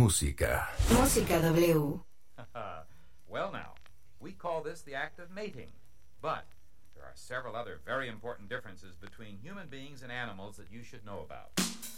Música. Música W. Well now, we call this the act of mating, but there are several other very important differences between human beings and animals that you should know about.